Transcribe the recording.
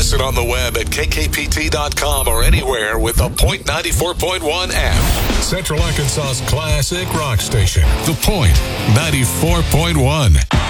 Listen on the web at kkpt.com or anywhere with the Point 94.1 app. Central Arkansas's classic rock station, The Point 94.1.